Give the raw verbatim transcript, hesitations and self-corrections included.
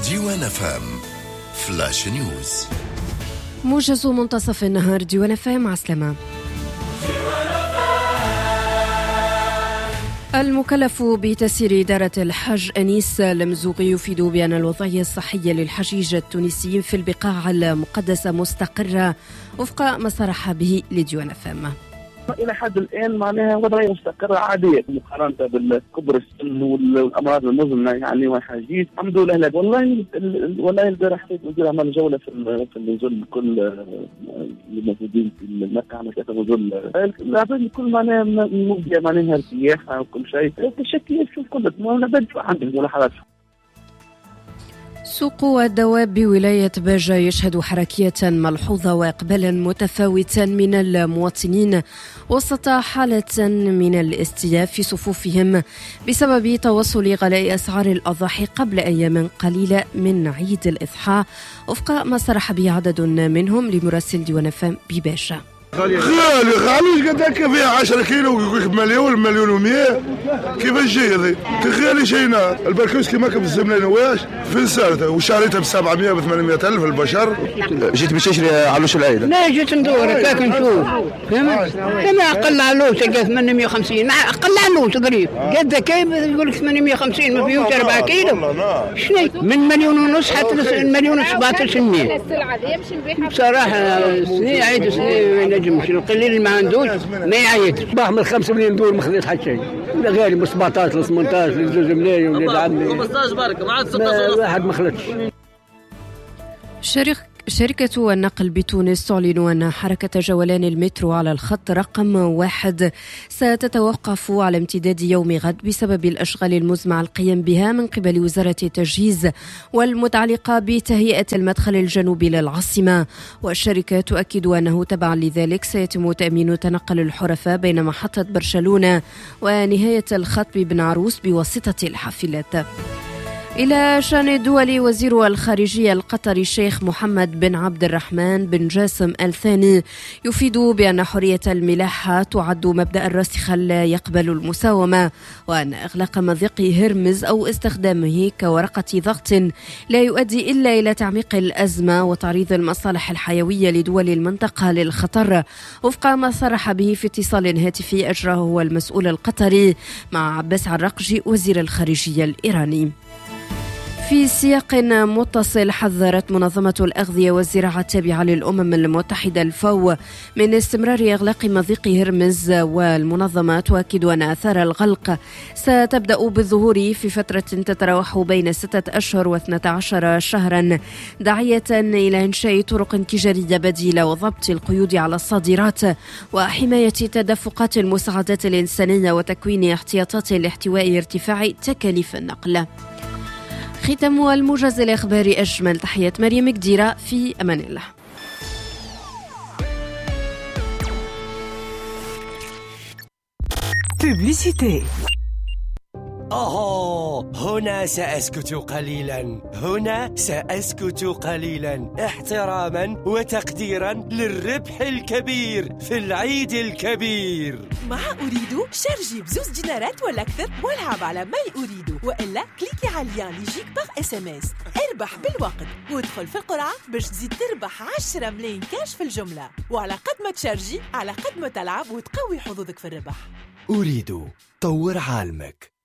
ديوان اف ام فلاش نيوز. موجز منتصف النهار ديوان اف ام. عسلامة. المكلف بتسيير إدارة الحج أنيس المزوغي يفيد بأن الوضعية الصحية للحجيج التونسيين في البقاع المقدسة مستقرة وفق ما صرح به لديوان اف ام. إلى حد الآن معناها وضعية مستقرة عادية مقارنة بالكبر السن والأمراض المزمنة يعني والحاجيج. الحمد لله. والله والله البارح حسيت ندير عمل جولة في في النزول كل الموجودين في المكة على كذا نزول. العباد الكل معناها مبدية معناها ارتياح وكل شيء. الشكل شوف كله ما نبدأ عندي ولا حاجة. سوق الدواب بولاية باجة يشهد حركية ملحوظة وإقبالا متفاوتا من المواطنين وسط حالة من الاستياء في صفوفهم بسبب توصل غلاء أسعار الأضاحي قبل أيام قليلة من عيد الإضحى وفق ما صرح به عدد منهم لمراسل ديوان اف ام بباشا. غالي غالي قد هكا فيها عشرة كيلو ويقول لك مليون مليون ومية. كيفاش جاي هذي؟ غالي شينا البركوس كيما كان بالزمن نواش فين صارت وشاريتها ب سبعمية ب ثمانمية ألف البشر. جيت باش تشري علوش العيد؟ لا جيت ندور هكاك نشوف فهمت؟ كما اقل علوش قال ثمانمية وخمسين اقل علوش قريب قد كيف يقول لك ثمانمية وخمسين ما فيهوش أربعة كيلو. شنو من مليون ونص حتى مليون وسبعطاش مية. بصراحه سنين عيد سنين نجمش القليل ما عندوش ما يعيطش. صباح من خمسة ملايين دول ما خذيت حتى شيء. غالي من سبعطاش ل ثمنطاش ل زوج ملايين ولاد عمي خمسطاش برك ما عاد ستطاش واحد ما خلطش. شركة شركة النقل بتونس تعلن أن حركة جولان المترو على الخط رقم واحد ستتوقف على امتداد يوم غد بسبب الأشغال المزمع القيام بها من قبل وزارة التجهيز والمتعلقة بتهيئة المدخل الجنوبي للعاصمة. والشركة تؤكد أنه تبعا لذلك سيتم تأمين تنقل الحرفاء بين محطة برشلونة ونهاية الخط ببن عروس بواسطة الحافلات. إلى شأن الدول، وزير الخارجية القطري الشيخ محمد بن عبد الرحمن بن جاسم الثاني يفيد بأن حرية الملاحة تعد مبدأ راسخا لا يقبل المساومة وأن إغلاق مضيق هرمز أو استخدامه كورقة ضغط لا يؤدي إلا إلى تعميق الأزمة وتعريض المصالح الحيوية لدول المنطقة للخطر وفق ما صرح به في اتصال هاتفي أجراه هو المسؤول القطري مع عباس عراقجي وزير الخارجية الإيراني. في سياق متصل، حذرت منظمة الأغذية والزراعة التابعة للأمم المتحدة الفاو من استمرار إغلاق مضيق هرمز، والمنظمة تؤكد أن آثار الغلق ستبدأ بالظهور في فترة تتراوح بين ستة أشهر واثنة عشر شهرا، داعية إلى إنشاء طرق تجارية بديلة وضبط القيود على الصادرات وحماية تدفقات المساعدات الإنسانية وتكوين احتياطات لاحتواء ارتفاع تكاليف النقل. ختام الموجز الإخباري. أجمل تحيات مريم قديرة، في أمان الله. بوبليسيتي. أوه، هنا سأسكت قليلا هنا سأسكت قليلا احتراما وتقديرا للربح الكبير في العيد الكبير. مع أريدو شارجي بزوز دينارات ولا أكثر والعب على ماي أريدو، وإلا كليكي على اللين اللي يجيك باغ اس ام اس. اربح بالوقت وادخل في القرعة باش تزيد تربح عشرة ملايين كاش في الجملة، وعلى قد ما تشارجي على قد ما تلعب وتقوي حظوظك في الربح. أريدو، طور عالمك.